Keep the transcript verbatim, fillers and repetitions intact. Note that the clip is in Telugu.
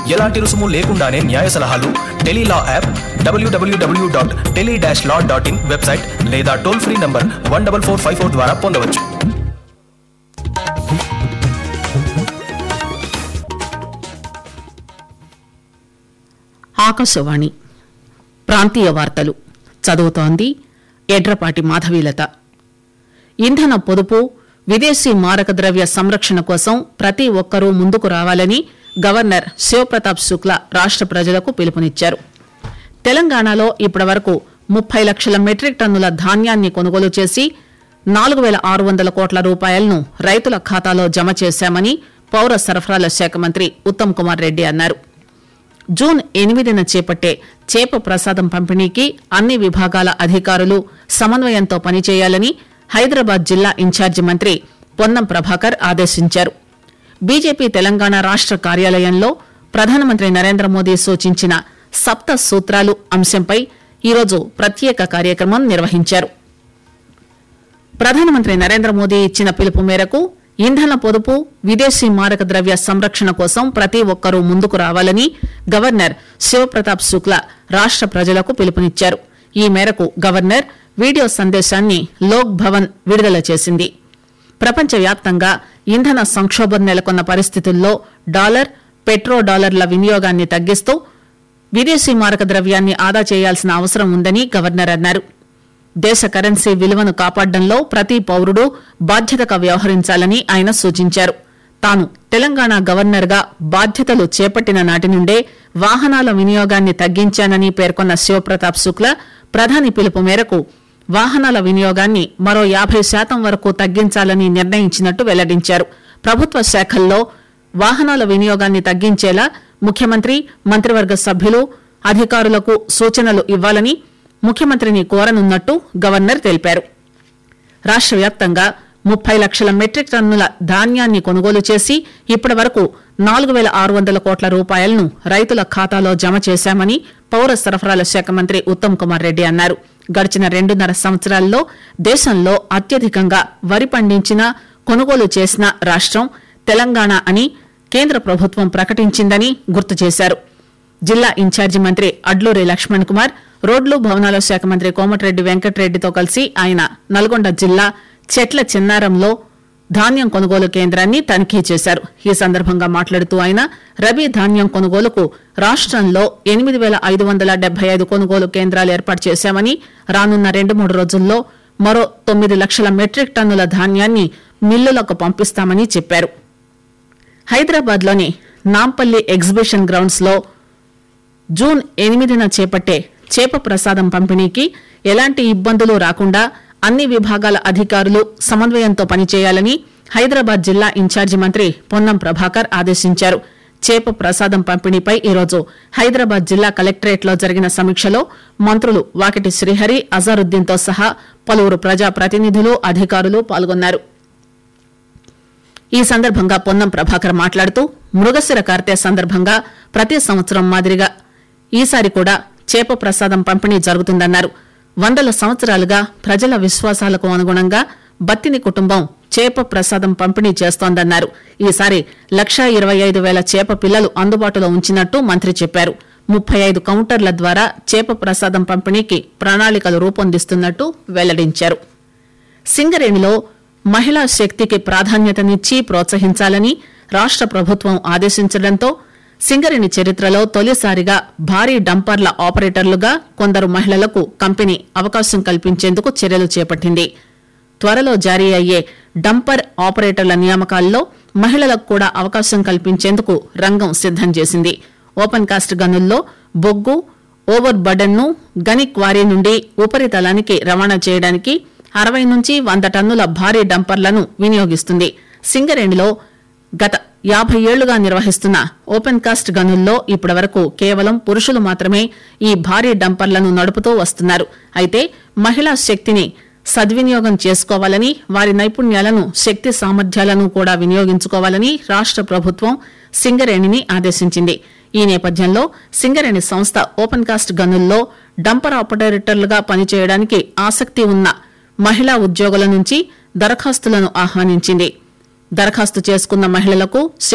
ఎలాంటి రుసుము లేకుండానే న్యాయ సలహాలు tele law app, WWW dot tele dash law dot in website లేదా toll free number one double four five four ద్వారా పొందవచ్చు. ఆకాశవాణి ప్రాంతీయ వార్తలు చదువుతోంది ఎడ్రపాటి మాధవీలత. ఇంధన పొదుపు, విదేశీ మారక ద్రవ్య సంరక్షణ కోసం ప్రతి ఒక్కరూ ముందుకు రావాలని గవర్నర్ శివప్రతాప్ శుక్లా రాష్ట ప్రజలకు పిలుపునిచ్చారు. తెలంగాణలో ఇప్పటివరకు ముప్పై లక్షల మెట్రిక్ టన్నుల ధాన్యాన్ని కొనుగోలు చేసి నాలుగు వేల ఆరు వందల కోట్ల రూపాయలను రైతుల ఖాతాలో జమ చేశామని పౌర సరఫరాల శాఖ మంత్రి ఉత్తమ్ కుమార్ రెడ్డి అన్నారు. జూన్ ఎనిమిదిన చేపట్టే చేప ప్రసాదం పంపిణీకి అన్ని విభాగాల అధికారులు సమన్వయంతో పనిచేయాలని హైదరాబాద్ జిల్లా ఇన్ఛార్జి మంత్రి పొన్నం ప్రభాకర్ ఆదేశించారు. బీజేపీ తెలంగాణ రాష్ట కార్యాలయంలో ప్రధానమంత్రి నరేంద్ర మోదీ సూచించిన సప్త సూత్రాలు అంశంపై ఈరోజు ప్రత్యేక కార్యక్రమం నిర్వహించారు. ప్రధానమంత్రి నరేంద్ర మోదీ ఇచ్చిన పిలుపు మేరకు ఇంధన పొదుపు, విదేశీ మారక ద్రవ్య సంరక్షణ కోసం ప్రతి ఒక్కరూ ముందుకు రావాలని గవర్నర్ శివప్రతాప్ శుక్లా రాష్ట ప్రజలకు పిలుపునిచ్చారు. ఈ మేరకు గవర్నర్ వీడియో సందేశాన్ని లోక్ భవన్ విడుదల చేసింది. ప్రపంచవ్యాప్తంగా ఇంధన సంక్షోభం నెలకొన్న పరిస్థితుల్లో డాలర్, పెట్రో డాలర్ల వినియోగాన్ని తగ్గిస్తూ విదేశీ మారక ద్రవ్యాన్ని ఆదా చేయాల్సిన అవసరం ఉందని గవర్నర్ అన్నారు. దేశ కరెన్సీ విలువను కాపాడడంలో ప్రతి పౌరుడు బాధ్యతగా వ్యవహరించాలని ఆయన సూచించారు. తాను తెలంగాణ గవర్నర్ గా బాధ్యతలు చేపట్టిన నాటి నుండే వాహనాల వినియోగాన్ని తగ్గించానని పేర్కొన్న శివప్రతాప్ శుక్లా ప్రధాని పిలుపు మేరకు వాహనాల వినియోగాన్ని మరో యాభై శాతం వరకు తగ్గించాలని నిర్ణయించినట్టు వెల్లడించారు. ప్రభుత్వ శాఖల్లో వాహనాల వినియోగాన్ని తగ్గించేలా ముఖ్యమంత్రి, మంత్రివర్గ సభ్యులు అధికారులకు సూచనలు ఇవ్వాలని ముఖ్యమంత్రిని కోరనున్నట్టు గవర్నర్ తెలిపారు. రాష్ట వ్యాప్తంగా ముప్పై లక్షల మెట్రిక్ టన్నుల ధాన్యాన్ని కొనుగోలు చేసి ఇప్పటి వరకు నాలుగు వేల ఆరు వందల కోట్ల రూపాయలను రైతుల ఖాతాలో జమ చేశామని పౌర సరఫరాల శాఖ మంత్రి ఉత్తమ్ కుమార్ రెడ్డి అన్నారు. గడిచిన రెండున్నర సంవత్సరాల్లో దేశంలో అత్యధికంగా వరి పండించిన, కొనుగోలు చేసిన రాష్టం తెలంగాణ అని కేంద్ర ప్రభుత్వం ప్రకటించిందని గుర్తు చేశారు. జిల్లా ఇన్ఛార్జి మంత్రి అడ్లూరి లక్ష్మణ్ కుమార్, రోడ్లు భవనాల శాఖ మంత్రి కోమటిరెడ్డి వెంకటరెడ్డితో కలిసి ఆయన నల్గొండ జిల్లా చెట్ల చిన్నారంలో ధాన్యం కొనుగోలు కేంద్రాన్ని తనిఖీ చేశారు. ఈ సందర్భంగా మాట్లాడుతూ ఆయన రబీ ధాన్యం కొనుగోలుకు రాష్టంలో ఎనిమిది వేల ఐదు వందల డెబ్బై ఐదు కొనుగోలు కేంద్రాలు ఏర్పాటు చేశామని, రానున్న రెండు మూడు రోజుల్లో మరో తొమ్మిది లక్షల మెట్రిక్ టన్నుల ధాన్యాన్ని మిల్లులకు పంపిస్తామని చెప్పారు. హైదరాబాద్ లోని నాంపల్లి ఎగ్జిబిషన్ గ్రౌండ్స్ లో జూన్ ఎనిమిదిన చేపట్టే చేప ప్రసాదం పంపిణీకి ఎలాంటి ఇబ్బందులు రాకుండా అన్ని విభాగాల అధికారులు సమన్వయంతో పనిచేయాలని హైదరాబాద్ జిల్లా ఇన్ఛార్జి మంత్రి పొన్నం ప్రభాకర్ ఆదేశించారు. చేప ప్రసాదం పంపిణీపై ఈరోజు హైదరాబాద్ జిల్లా కలెక్టరేట్ లో జరిగిన సమీక్షలో మంత్రులు వాకిటి శ్రీహరి, అజారుద్దీన్ తో సహా పలువురు ప్రజా ప్రతినిధులు, అధికారులు పాల్గొన్నారు. ఈ సందర్భంగా పొన్నం ప్రభాకర్ మాట్లాడుతూ మృగశిర కార్తె సందర్భంగా ప్రతి సంవత్సరం మాదిరిగా ఈసారి కూడా చేప ప్రసాదం పంపిణీ జరుగుతుందన్నారు. వందల సంవత్సరాలుగా ప్రజల విశ్వాసాలకు అనుగుణంగా బత్తిని కుటుంబం చేప ప్రసాదం పంపిణీ చేస్తోందన్నారు. ఈసారి లక్షా ఇరవై ఐదు వేల చేప పిల్లలు అందుబాటులో ఉంచినట్టు మంత్రి చెప్పారు. ముప్పై ఐదు కౌంటర్ల ద్వారా చేప ప్రసాదం పంపిణీకి ప్రణాళికలు రూపొందిస్తున్నట్టు వెల్లడించారు. సింగరేణిలో మహిళా శక్తికి ప్రాధాన్యతనిచ్చి ప్రోత్సహించాలని రాష్ట ప్రభుత్వం ఆదేశించడంతో సింగరేణి చరిత్రలో తొలిసారిగా భారీ డంపర్ల ఆపరేటర్లుగా కొందరు మహిళలకు కంపెనీ అవకాశం కల్పించేందుకు చర్యలు చేపట్టింది. త్వరలో జారీ అయ్యే డంపర్ ఆపరేటర్ల నియామకాల్లో మహిళలకు కూడా అవకాశం కల్పించేందుకు రంగం సిద్దం చేసింది. ఓపెన్ కాస్ట్ గనుల్లో బొగ్గు, ఓవర్ బర్డెన్ ను గని క్వారీ నుండి ఉపరితలానికి రవాణా చేయడానికి అరవై నుంచి వంద టన్నుల భారీ డంపర్లను వినియోగిస్తుంది. సింగరేణిలో గత యాభై ఏళ్లుగా నిర్వహిస్తున్న ఓపెన్ కాస్ట్ గనుల్లో ఇప్పటి వరకు కేవలం పురుషులు మాత్రమే ఈ భారీ డంపర్లను నడుపుతూ వస్తున్నారు. అయితే మహిళా శక్తిని సద్వినియోగం చేసుకోవాలని, వారి నైపుణ్యాలను, శక్తి సామర్థ్యాలను కూడా వినియోగించుకోవాలని రాష్ట ప్రభుత్వం సింగరేణిని ఆదేశించింది. ఈ నేపథ్యంలో సింగరేణి సంస్థ ఓపెన్ కాస్ట్ గనుల్లో డంపర్ ఆపరేటర్లుగా పనిచేయడానికి ఆసక్తి ఉన్న మహిళా ఉద్యోగుల నుంచి దరఖాస్తులను ఆహ్వానించింది. దరఖాస్తు చేసుకున్న మహిళలకు